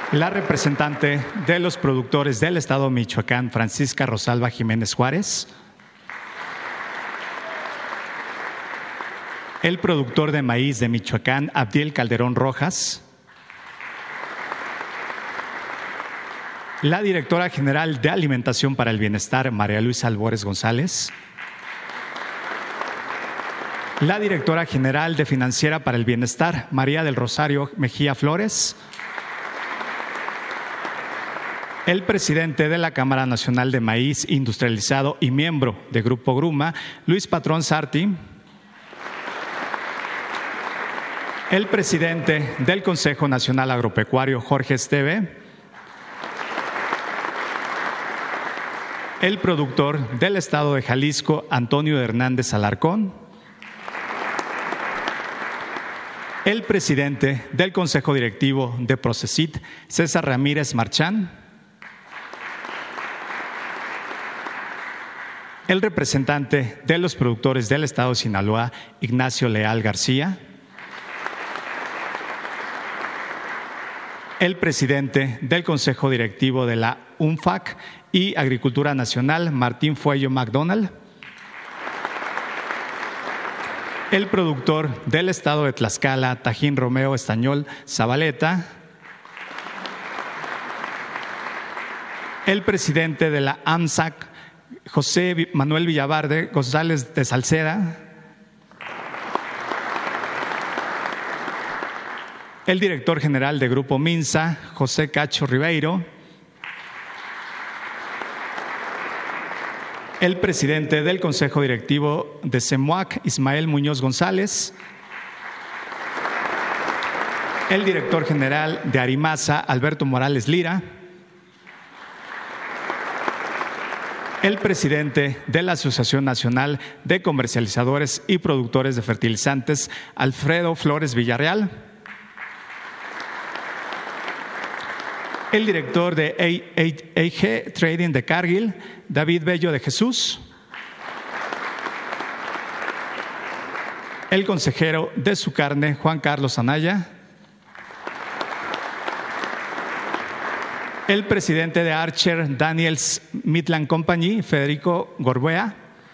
La representante de los productores del Estado de Michoacán, Francisca Rosalba Jiménez Juárez. El productor de maíz de Michoacán, Abdiel Calderón Rojas. La directora general de Alimentación para el Bienestar, María Luisa Albores González. La directora general de Financiera para el Bienestar, María del Rosario Mejía Flores. El presidente de la Cámara Nacional de Maíz Industrializado y miembro de Grupo Gruma, Luis Patrón Sarti. El presidente del Consejo Nacional Agropecuario, Jorge Esteve. El productor del Estado de Jalisco, Antonio Hernández Alarcón. El presidente del Consejo Directivo de Procesit, César Ramírez Marchán. El representante de los productores del Estado de Sinaloa, Ignacio Leal García. El presidente del Consejo Directivo de la UNFAC y Agricultura Nacional, Martín Fuello McDonald. El productor del Estado de Tlaxcala, Tajín Romeo Estañol Zabaleta. El presidente de la AMSAC, José Manuel Villavarde González de Salceda. El director general de Grupo Minsa, José Cacho Ribeiro. El presidente del Consejo Directivo de CEMUAC, Ismael Muñoz González. El director general de Arimasa, Alberto Morales Lira. El presidente de la Asociación Nacional de Comercializadores y Productores de Fertilizantes, Alfredo Flores Villarreal. El director de EIG Trading de Cargill, David Bello de Jesús. El consejero de Su Carne, Juan Carlos Anaya. El presidente de Archer Daniels Midland Company, Federico Gorbea.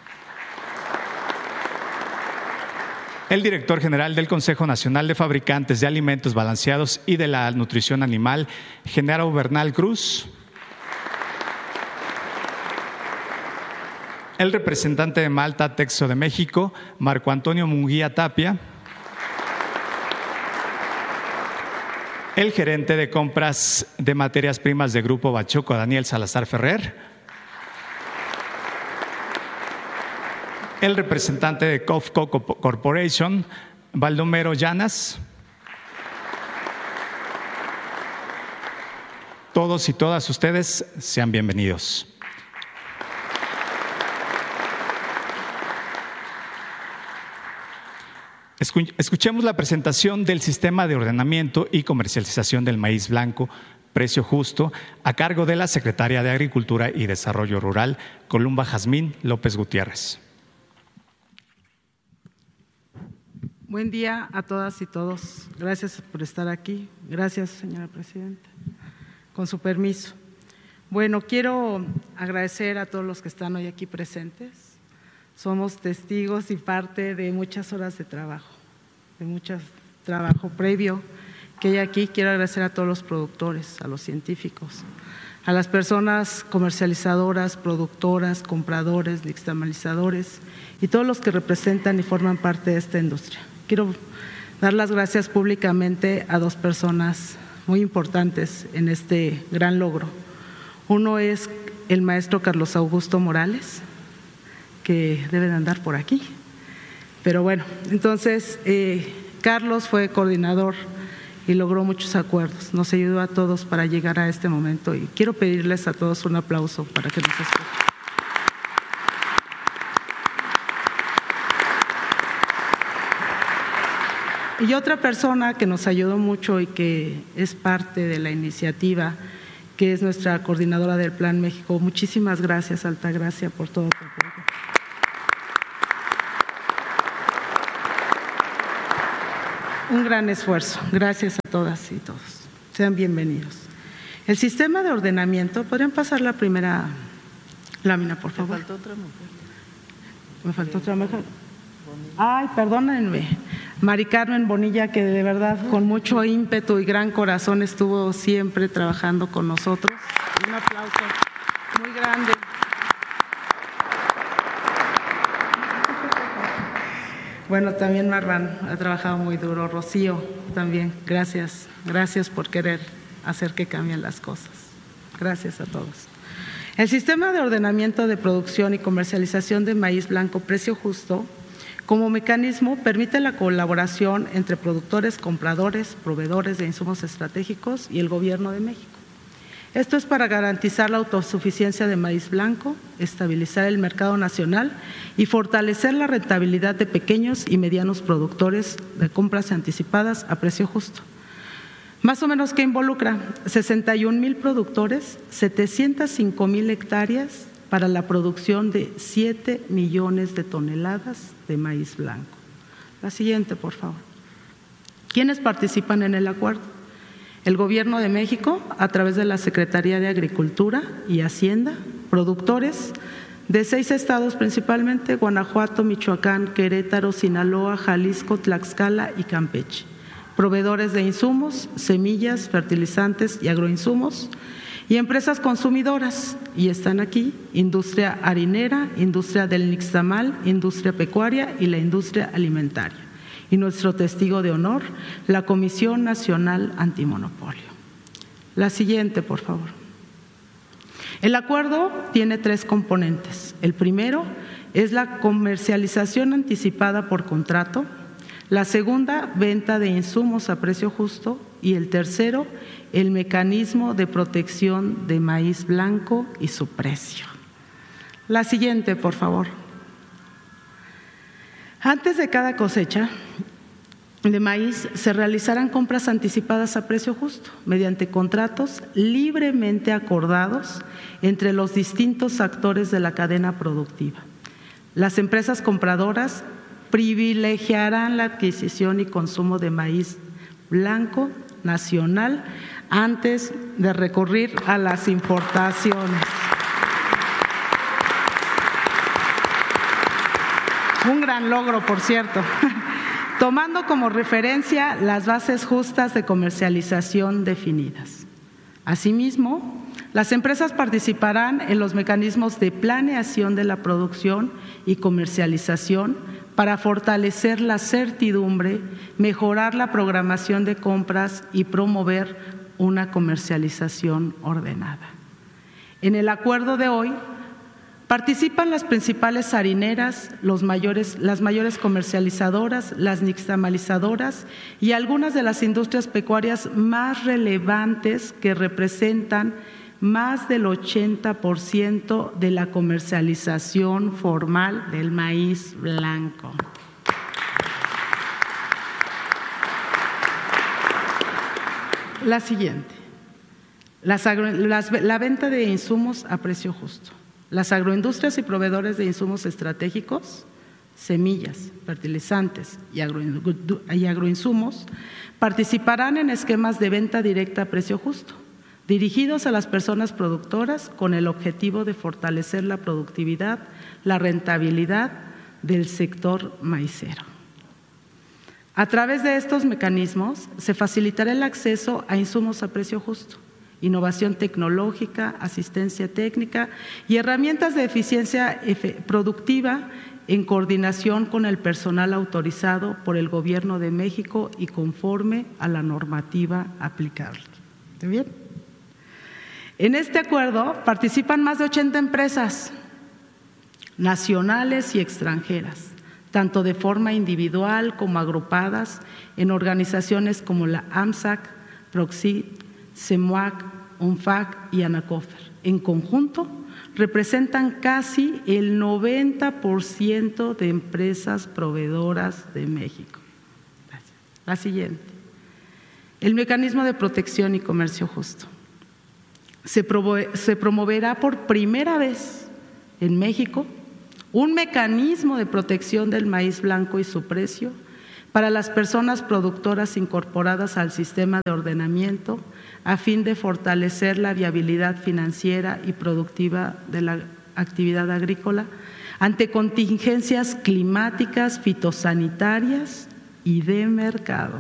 El director general del Consejo Nacional de Fabricantes de Alimentos Balanceados y de la Nutrición Animal, Genaro Bernal Cruz. El representante de Malta Texo de México, Marco Antonio Munguía Tapia. El gerente de compras de materias primas de Grupo Bachoco, Daniel Salazar Ferrer. El representante de COFCO Corporation, Baldomero Llanas. Todos y todas ustedes sean bienvenidos. Escuchemos la presentación del Sistema de Ordenamiento y Comercialización del Maíz Blanco, Precio Justo, a cargo de la Secretaria de Agricultura y Desarrollo Rural, Columba Jazmín López Gutiérrez. Buen día a todas y todos. Gracias por estar aquí. Gracias, señora presidenta. Con su permiso. Bueno, quiero agradecer a todos los que están hoy aquí presentes. Somos testigos y parte de muchas horas de trabajo, trabajo previo que hay aquí. Quiero agradecer a todos los productores, a los científicos, a las personas comercializadoras, productoras, compradores, nixtamalizadores y todos los que representan y forman parte de esta industria. Quiero dar las gracias públicamente a dos personas muy importantes en este gran logro. Uno es el maestro Carlos Augusto Morales, que debe de andar por aquí. Pero bueno, entonces Carlos fue coordinador y logró muchos acuerdos. Nos ayudó a todos para llegar a este momento y quiero pedirles a todos un aplauso para que nos escuchen. Y otra persona que nos ayudó mucho y que es parte de la iniciativa, que es nuestra coordinadora del Plan México. Muchísimas gracias, Altagracia, por todo tu apoyo. Un gran esfuerzo. Gracias a todas y todos. Sean bienvenidos. El sistema de ordenamiento, ¿podrían pasar la primera lámina, por favor? Me faltó otra mujer. Me faltó otra mujer. Ay, perdónenme. Mari Carmen Bonilla, que de verdad con mucho ímpetu y gran corazón estuvo siempre trabajando con nosotros. Un aplauso muy grande. Bueno, también Marwan ha trabajado muy duro. Rocío también, gracias. Gracias por querer hacer que cambien las cosas. Gracias a todos. El sistema de ordenamiento de producción y comercialización de maíz blanco precio justo, como mecanismo, permite la colaboración entre productores, compradores, proveedores de insumos estratégicos y el Gobierno de México. Esto es para garantizar la autosuficiencia de maíz blanco, estabilizar el mercado nacional y fortalecer la rentabilidad de pequeños y medianos productores de compras anticipadas a precio justo. Más o menos, ¿qué involucra? 61,000 productores, 705,000 hectáreas para la producción de 7 millones de toneladas de maíz blanco. La siguiente, por favor. ¿Quiénes participan en el acuerdo? El Gobierno de México, a través de la Secretaría de Agricultura y Hacienda, productores de 6 estados principalmente: Guanajuato, Michoacán, Querétaro, Sinaloa, Jalisco, Tlaxcala y Campeche. Proveedores de insumos, semillas, fertilizantes y agroinsumos, y empresas consumidoras, y están aquí: industria harinera, industria del nixtamal, industria pecuaria y la industria alimentaria. Y nuestro testigo de honor, la Comisión Nacional Antimonopolio. La siguiente, por favor. El acuerdo tiene 3 componentes. El primero es la comercialización anticipada por contrato. La segunda, venta de insumos a precio justo. Y el tercero, el mecanismo de protección de maíz blanco y su precio. La siguiente, por favor. Antes de cada cosecha de maíz se realizarán compras anticipadas a precio justo mediante contratos libremente acordados entre los distintos actores de la cadena productiva. Las empresas compradoras privilegiarán la adquisición y consumo de maíz blanco nacional antes de recurrir a las importaciones. Un gran logro, por cierto. Tomando como referencia las bases justas de comercialización definidas. Asimismo, las empresas participarán en los mecanismos de planeación de la producción y comercialización para fortalecer la certidumbre, mejorar la programación de compras y promover una comercialización ordenada. En el acuerdo de hoy participan las principales harineras, las mayores comercializadoras, las nixtamalizadoras y algunas de las industrias pecuarias más relevantes que representan más del 80% de la comercialización formal del maíz blanco. La siguiente, la venta de insumos a precio justo. Las agroindustrias y proveedores de insumos estratégicos, semillas, fertilizantes y agroinsumos participarán en esquemas de venta directa a precio justo, dirigidos a las personas productoras con el objetivo de fortalecer la productividad, la rentabilidad del sector maicero. A través de estos mecanismos se facilitará el acceso a insumos a precio justo, innovación tecnológica, asistencia técnica y herramientas de eficiencia productiva en coordinación con el personal autorizado por el Gobierno de México y conforme a la normativa aplicable. ¿Está bien? En este acuerdo participan más de 80 empresas nacionales y extranjeras, tanto de forma individual como agrupadas en organizaciones como la AMSAC, Proxit, CEMUAC, UNFAC y ANACOFER. En conjunto, representan casi el 90% de empresas proveedoras de México. Gracias. La siguiente. El mecanismo de protección y comercio justo. Se promoverá por primera vez en México un mecanismo de protección del maíz blanco y su precio para las personas productoras incorporadas al sistema de ordenamiento a fin de fortalecer la viabilidad financiera y productiva de la actividad agrícola ante contingencias climáticas, fitosanitarias y de mercado.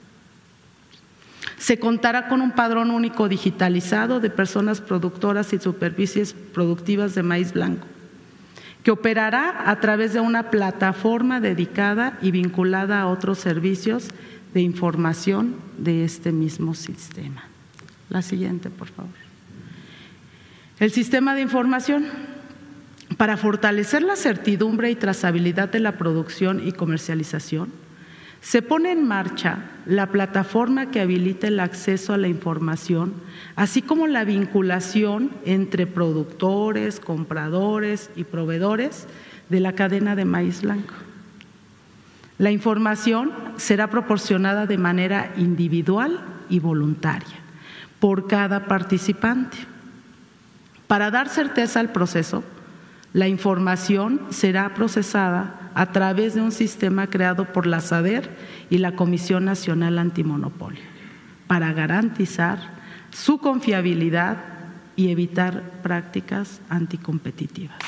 Se contará con un padrón único digitalizado de personas productoras y superficies productivas de maíz blanco, que operará a través de una plataforma dedicada y vinculada a otros servicios de información de este mismo sistema. La siguiente, por favor. El sistema de información. Para fortalecer la certidumbre y trazabilidad de la producción y comercialización, se pone en marcha la plataforma que habilita el acceso a la información, así como la vinculación entre productores, compradores y proveedores de la cadena de maíz blanco. La información será proporcionada de manera individual y voluntaria por cada participante. Para dar certeza al proceso, la información será procesada a través de un sistema creado por la SADER y la Comisión Nacional Antimonopolio para garantizar su confiabilidad y evitar prácticas anticompetitivas.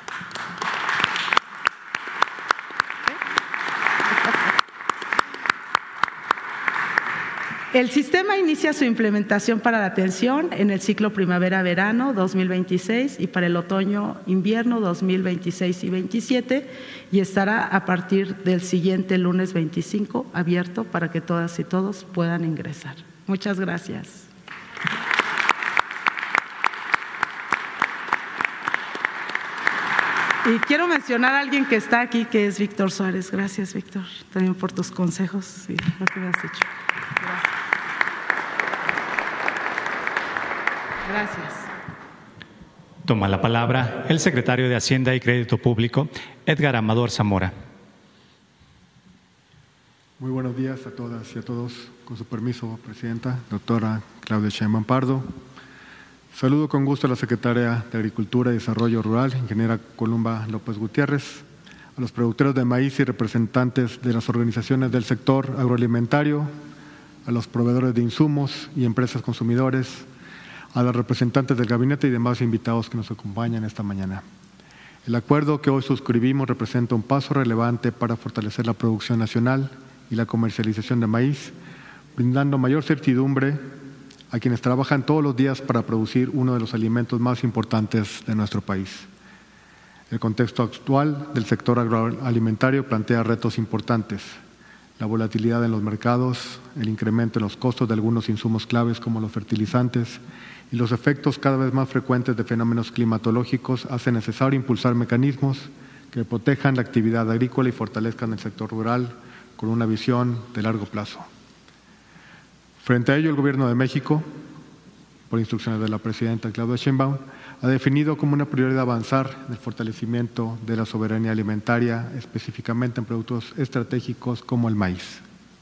El sistema inicia su implementación para la atención en el ciclo primavera-verano 2026 y para el otoño-invierno 2026 y 27 y estará a partir del siguiente lunes 25 abierto para que todas y todos puedan ingresar. Muchas gracias. Y quiero mencionar a alguien que está aquí, que es Víctor Suárez. Gracias, Víctor, también por tus consejos y lo que me has hecho. Gracias. Gracias. Toma la palabra el secretario de Hacienda y Crédito Público, Edgar Amador Zamora. Muy buenos días a todas y a todos. Con su permiso, Presidenta, doctora Claudia Sheinbaum Pardo. Saludo con gusto a la Secretaria de Agricultura y Desarrollo Rural, ingeniera Columba López Gutiérrez, a los productores de maíz y representantes de las organizaciones del sector agroalimentario, a los proveedores de insumos y empresas consumidores, a los representantes del gabinete y demás invitados que nos acompañan esta mañana. El acuerdo que hoy suscribimos representa un paso relevante para fortalecer la producción nacional y la comercialización de maíz, brindando mayor certidumbre a quienes trabajan todos los días para producir uno de los alimentos más importantes de nuestro país. El contexto actual del sector agroalimentario plantea retos importantes: la volatilidad en los mercados, el incremento en los costos de algunos insumos claves como los fertilizantes y los efectos cada vez más frecuentes de fenómenos climatológicos hacen necesario impulsar mecanismos que protejan la actividad agrícola y fortalezcan el sector rural con una visión de largo plazo. Frente a ello, el Gobierno de México, por instrucciones de la Presidenta Claudia Sheinbaum, ha definido como una prioridad avanzar en el fortalecimiento de la soberanía alimentaria, específicamente en productos estratégicos como el maíz.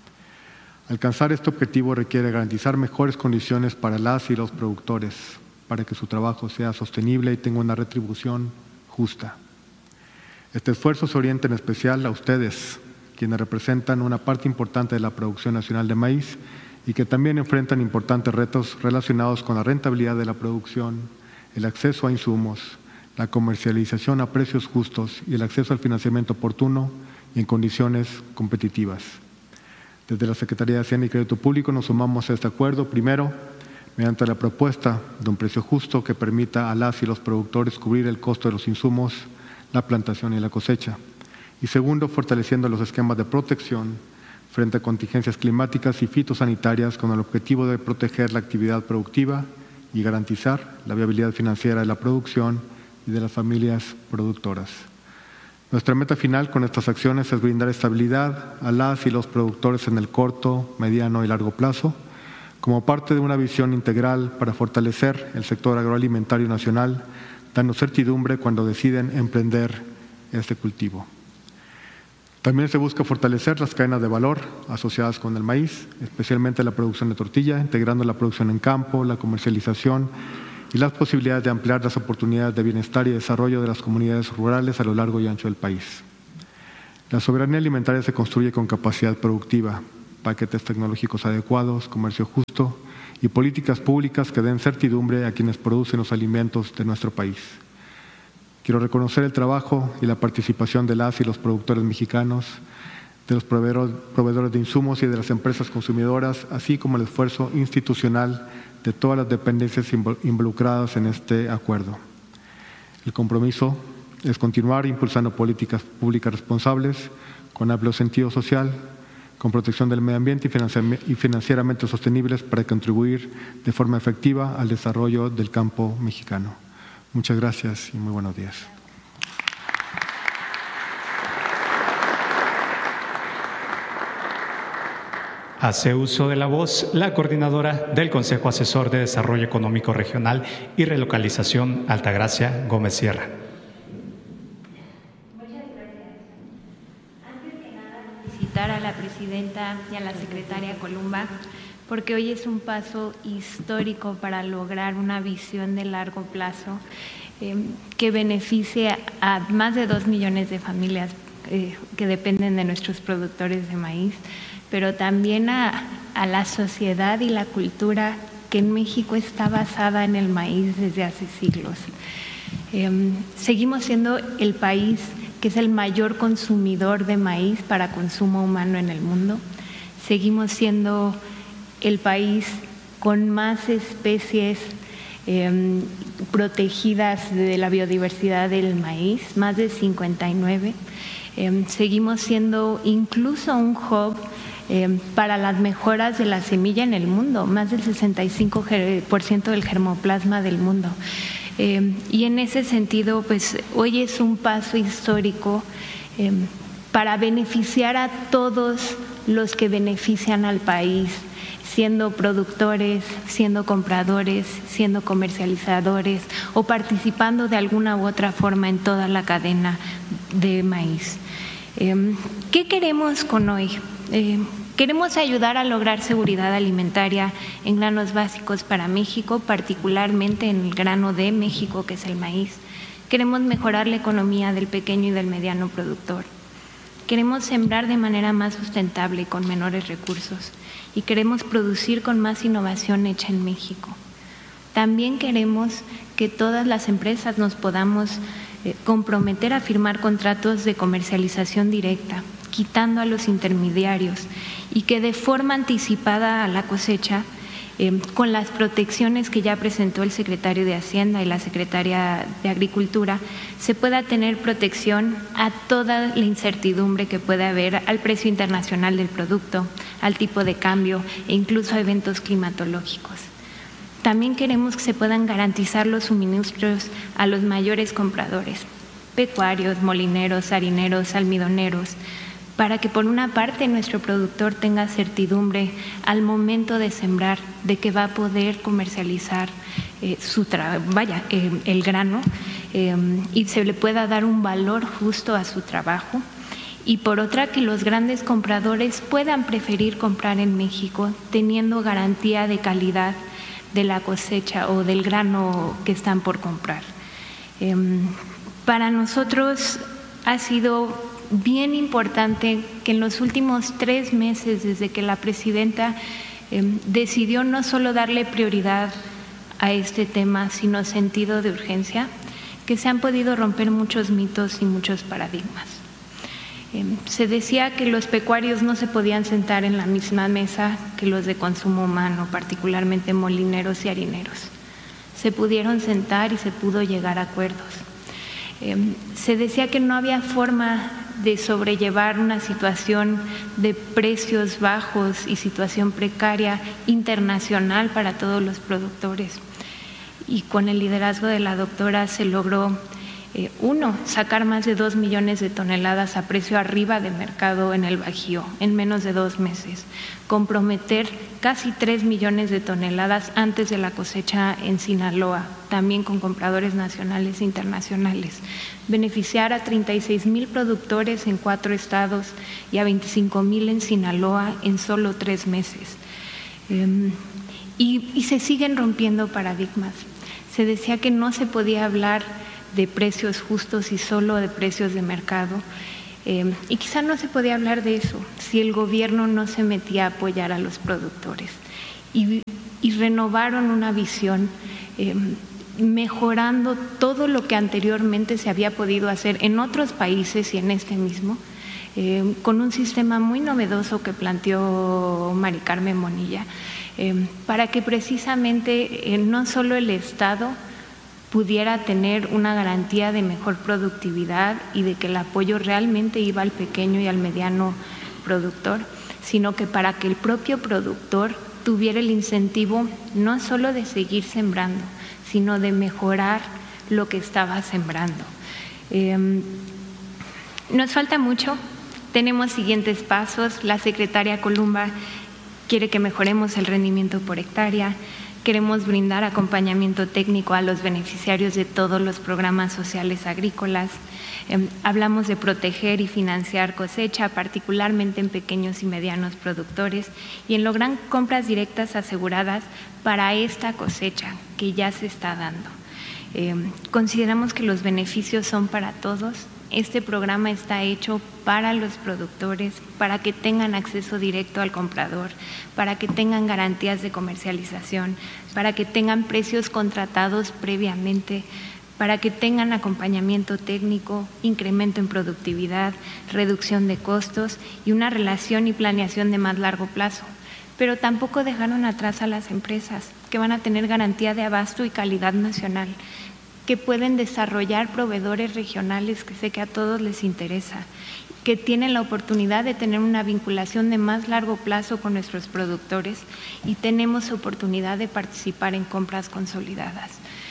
Alcanzar este objetivo requiere garantizar mejores condiciones para las y los productores, para que su trabajo sea sostenible y tenga una retribución justa. Este esfuerzo se orienta en especial a ustedes, quienes representan una parte importante de la producción nacional de maíz y que también enfrentan importantes retos relacionados con la rentabilidad de la producción, el acceso a insumos, la comercialización a precios justos y el acceso al financiamiento oportuno y en condiciones competitivas. Desde la Secretaría de Hacienda y Crédito Público nos sumamos a este acuerdo, primero, mediante la propuesta de un precio justo que permita a las y los productores cubrir el costo de los insumos, la plantación y la cosecha. Y segundo, fortaleciendo los esquemas de protección frente a contingencias climáticas y fitosanitarias con el objetivo de proteger la actividad productiva y garantizar la viabilidad financiera de la producción y de las familias productoras. Nuestra meta final con estas acciones es brindar estabilidad a las y los productores en el corto, mediano y largo plazo, como parte de una visión integral para fortalecer el sector agroalimentario nacional, dando certidumbre cuando deciden emprender este cultivo. También se busca fortalecer las cadenas de valor asociadas con el maíz, especialmente la producción de tortilla, integrando la producción en campo, la comercialización y las posibilidades de ampliar las oportunidades de bienestar y desarrollo de las comunidades rurales a lo largo y ancho del país. La soberanía alimentaria se construye con capacidad productiva, paquetes tecnológicos adecuados, comercio justo y políticas públicas que den certidumbre a quienes producen los alimentos de nuestro país. Quiero reconocer el trabajo y la participación de las y los productores mexicanos, de los proveedores de insumos y de las empresas consumidoras, así como el esfuerzo institucional de todas las dependencias involucradas en este acuerdo. El compromiso es continuar impulsando políticas públicas responsables, con amplio sentido social, con protección del medio ambiente y financieramente sostenibles para contribuir de forma efectiva al desarrollo del campo mexicano. Muchas gracias y muy buenos días. Hace uso de la voz la coordinadora del Consejo Asesor de Desarrollo Económico Regional y Relocalización, Altagracia Gómez Sierra. Muchas gracias. Antes que nada, felicitar a la presidenta y a la secretaria Columba, porque hoy es un paso histórico para lograr una visión de largo plazo que beneficie a más de 2 millones de familias que dependen de nuestros productores de maíz, pero también a la sociedad y la cultura que en México está basada en el maíz desde hace siglos. Seguimos siendo el país que es el mayor consumidor de maíz para consumo humano en el mundo. Seguimos siendo el país con más especies protegidas de la biodiversidad del maíz, más de 59. Seguimos siendo incluso un hub para las mejoras de la semilla en el mundo, más del 65% del germoplasma del mundo. Y en ese sentido, pues hoy es un paso histórico para beneficiar a todos los que benefician al país, siendo productores, siendo compradores, siendo comercializadores o participando de alguna u otra forma en toda la cadena de maíz. ¿Qué queremos con hoy? Queremos ayudar a lograr seguridad alimentaria en granos básicos para México, particularmente en el grano de México, que es el maíz. Queremos mejorar la economía del pequeño y del mediano productor. Queremos sembrar de manera más sustentable y con menores recursos. Y queremos producir con más innovación hecha en México. También queremos que todas las empresas nos podamos comprometer a firmar contratos de comercialización directa, quitando a los intermediarios, y que de forma anticipada a la cosecha, con las protecciones que ya presentó el secretario de Hacienda y la secretaria de Agricultura, se pueda tener protección a toda la incertidumbre que puede haber al precio internacional del producto, al tipo de cambio e incluso a eventos climatológicos. También queremos que se puedan garantizar los suministros a los mayores compradores, pecuarios, molineros, harineros, almidoneros, para que por una parte nuestro productor tenga certidumbre al momento de sembrar de que va a poder comercializar el grano y se le pueda dar un valor justo a su trabajo, y por otra que los grandes compradores puedan preferir comprar en México teniendo garantía de calidad de la cosecha o del grano que están por comprar. Para nosotros ha sido bien importante que en los últimos 3 meses, desde que la presidenta decidió no solo darle prioridad a este tema, sino sentido de urgencia, que se han podido romper muchos mitos y muchos paradigmas. Se decía que los pecuarios no se podían sentar en la misma mesa que los de consumo humano, particularmente molineros y harineros. Se pudieron sentar y se pudo llegar a acuerdos. Se decía que no había forma de sobrellevar una situación de precios bajos y situación precaria internacional para todos los productores. Y con el liderazgo de la doctora se logró, sacar más de 2 millones de toneladas a precio arriba de mercado en el Bajío en menos de 2 meses, comprometer casi 3 millones de toneladas antes de la cosecha en Sinaloa, también con compradores nacionales e internacionales, beneficiar a 36,000 productores en 4 estados y a 25,000 en Sinaloa en solo 3 meses. Y se siguen rompiendo paradigmas. Se decía que no se podía hablar de precios justos y solo de precios de mercado. Y quizá no se podía hablar de eso si el gobierno no se metía a apoyar a los productores. Y renovaron una visión mejorando todo lo que anteriormente se había podido hacer en otros países y en este mismo, con un sistema muy novedoso que planteó Mari Carmen Bonilla, para que precisamente no solo el Estado pudiera tener una garantía de mejor productividad y de que el apoyo realmente iba al pequeño y al mediano productor, sino que para que el propio productor tuviera el incentivo no solo de seguir sembrando, sino de mejorar lo que estaba sembrando. Nos falta mucho, tenemos siguientes pasos. La secretaria Columba quiere que mejoremos el rendimiento por hectárea, queremos brindar acompañamiento técnico a los beneficiarios de todos los programas sociales agrícolas. Hablamos de proteger y financiar cosecha, particularmente en pequeños y medianos productores, y en lograr compras directas aseguradas para esta cosecha que ya se está dando. Consideramos que los beneficios son para todos. Este programa está hecho para los productores, para que tengan acceso directo al comprador, para que tengan garantías de comercialización, para que tengan precios contratados previamente, para que tengan acompañamiento técnico, incremento en productividad, reducción de costos y una relación y planeación de más largo plazo. Pero tampoco dejaron atrás a las empresas, que van a tener garantía de abasto y calidad nacional, que pueden desarrollar proveedores regionales, que sé que a todos les interesa, que tienen la oportunidad de tener una vinculación de más largo plazo con nuestros productores y tenemos oportunidad de participar en compras consolidadas.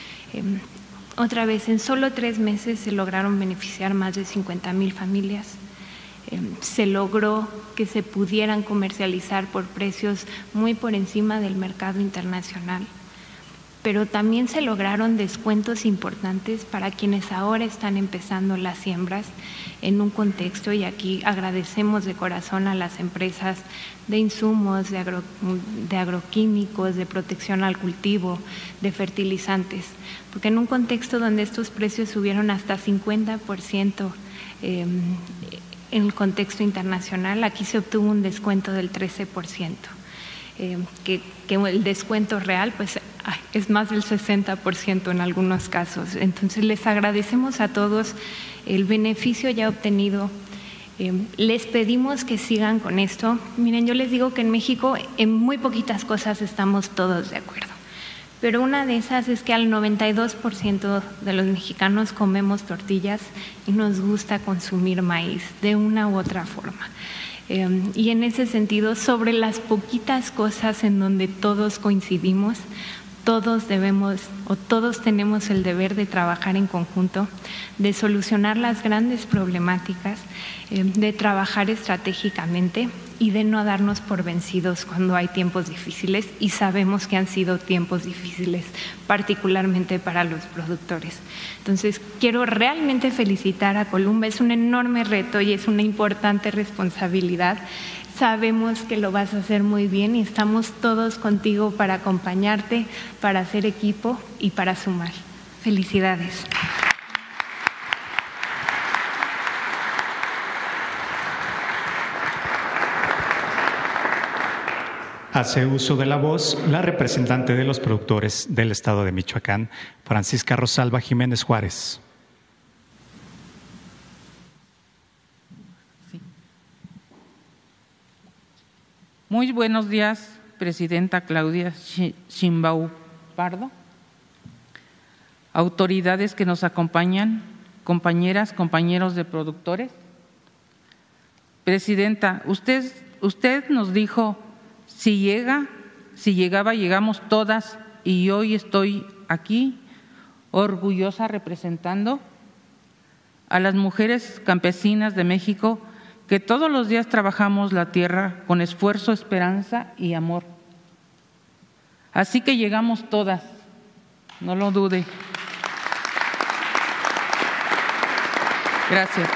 Otra vez, en solo 3 meses se lograron beneficiar más de 50,000 familias. Se logró que se pudieran comercializar por precios muy por encima del mercado internacional, pero también se lograron descuentos importantes para quienes ahora están empezando las siembras en un contexto, y aquí agradecemos de corazón a las empresas de insumos, de agroquímicos, de protección al cultivo, de fertilizantes, porque en un contexto donde estos precios subieron hasta 50% en el contexto internacional, aquí se obtuvo un descuento del 13%. Que el descuento real pues es más del 60% en algunos casos. Entonces les agradecemos a todos el beneficio ya obtenido. Les pedimos que sigan con esto. Miren, yo les digo que en México en muy poquitas cosas estamos todos de acuerdo, pero una de esas es que al 92% de los mexicanos comemos tortillas y nos gusta consumir maíz de una u otra forma. Y en ese sentido, sobre las poquitas cosas en donde todos coincidimos, todos debemos o todos tenemos el deber de trabajar en conjunto, de solucionar las grandes problemáticas, de trabajar estratégicamente y de no darnos por vencidos cuando hay tiempos difíciles, y sabemos que han sido tiempos difíciles, particularmente para los productores. Entonces, quiero realmente felicitar a Columba, es un enorme reto y es una importante responsabilidad. Sabemos que lo vas a hacer muy bien y estamos todos contigo para acompañarte, para hacer equipo y para sumar. Felicidades. Hace uso de la voz la representante de los productores del Estado de Michoacán, Francisca Rosalba Jiménez Juárez. Sí. Muy buenos días, Presidenta Claudia Sheinbaum Pardo, autoridades que nos acompañan, compañeras, compañeros de productores. Presidenta, usted nos dijo: si llegaba, llegamos todas, y hoy estoy aquí orgullosa representando a las mujeres campesinas de México que todos los días trabajamos la tierra con esfuerzo, esperanza y amor. Así que llegamos todas, no lo dude. Gracias.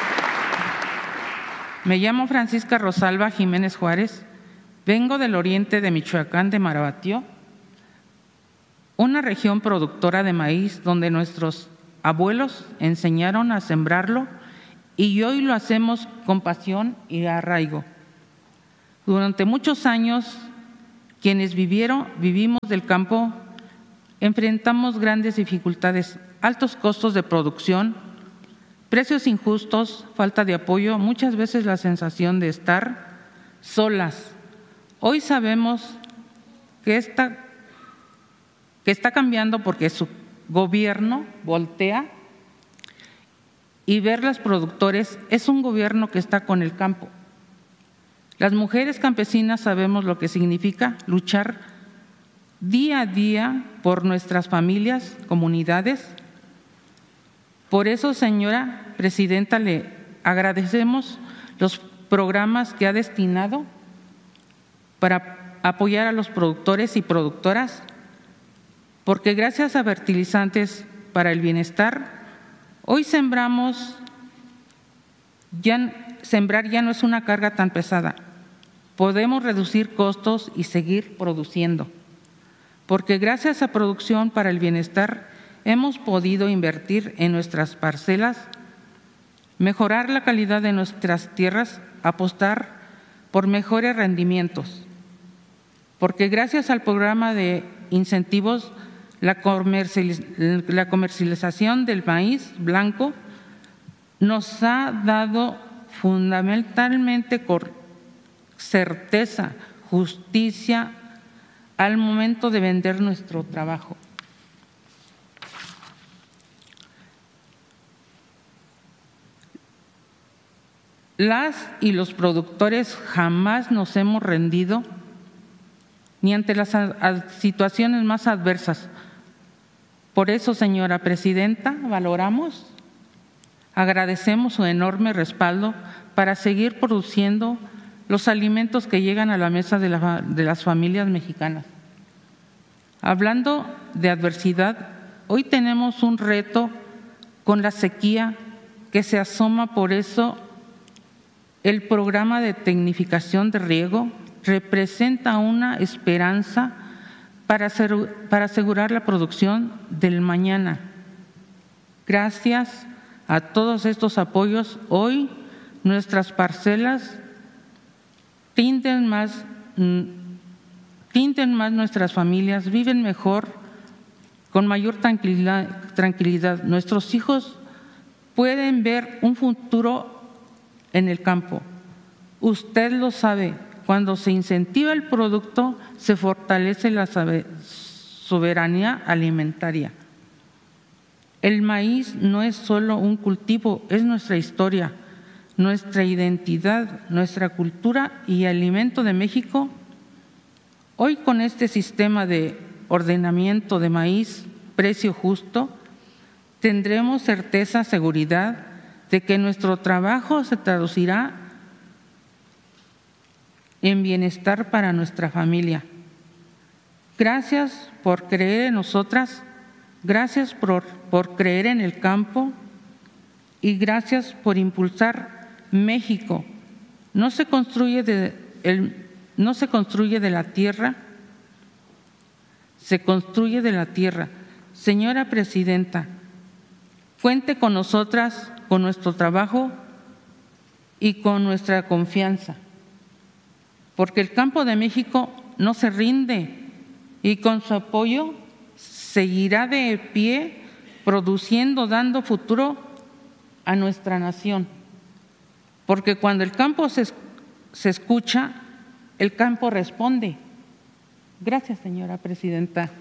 Me llamo Francisca Rosalba Jiménez Juárez. Vengo del oriente de Michoacán, de Marabatío, una región productora de maíz donde nuestros abuelos enseñaron a sembrarlo y hoy lo hacemos con pasión y arraigo. Durante muchos años, quienes vivimos del campo, enfrentamos grandes dificultades, altos costos de producción, precios injustos, falta de apoyo, muchas veces la sensación de estar solas. Hoy sabemos que está cambiando porque su gobierno voltea y ver los productores es un gobierno que está con el campo. Las mujeres campesinas sabemos lo que significa luchar día a día por nuestras familias, comunidades. Por eso, señora presidenta, le agradecemos los programas que ha destinado para apoyar a los productores y productoras, porque gracias a fertilizantes para el bienestar, hoy sembrar ya no es una carga tan pesada. Podemos reducir costos y seguir produciendo, porque gracias a producción para el bienestar hemos podido invertir en nuestras parcelas, mejorar la calidad de nuestras tierras, apostar por mejores rendimientos, porque gracias al programa de incentivos, la comercialización del maíz blanco nos ha dado fundamentalmente certeza, justicia al momento de vender nuestro trabajo. Las y los productores jamás nos hemos rendido ni ante las situaciones más adversas. Por eso, señora presidenta, valoramos, agradecemos su enorme respaldo para seguir produciendo los alimentos que llegan a la mesa de las familias mexicanas. Hablando de adversidad, hoy tenemos un reto con la sequía que se asoma, por eso el programa de tecnificación de riego representa una esperanza para asegurar la producción del mañana. Gracias a todos estos apoyos, hoy nuestras parcelas tienden más nuestras familias, viven mejor, con mayor tranquilidad. Nuestros hijos pueden ver un futuro en el campo. Usted lo sabe, cuando se incentiva el producto, se fortalece la soberanía alimentaria. El maíz no es solo un cultivo, es nuestra historia, nuestra identidad, nuestra cultura y alimento de México. Hoy, con este sistema de ordenamiento de maíz, precio justo, tendremos certeza, seguridad de que nuestro trabajo se traducirá en bienestar para nuestra familia. Gracias por creer en nosotras, gracias por creer en el campo y gracias por impulsar México. No se construye de la tierra, se construye de la tierra. Señora presidenta, cuente con nosotras, con nuestro trabajo y con nuestra confianza, porque el campo de México no se rinde y con su apoyo seguirá de pie, produciendo, dando futuro a nuestra nación. Porque cuando el campo se escucha, el campo responde. Gracias, señora presidenta.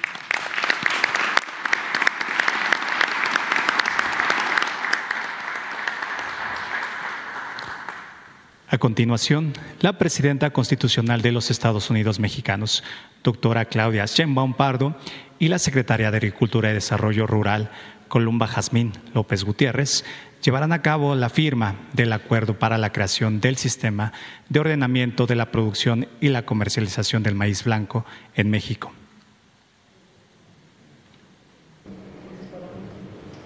A continuación, la presidenta constitucional de los Estados Unidos mexicanos, doctora Claudia Sheinbaum Pardo, y la secretaria de Agricultura y Desarrollo Rural, Columba Jazmín López Gutiérrez, llevarán a cabo la firma del acuerdo para la creación del sistema de ordenamiento de la producción y la comercialización del maíz blanco en México.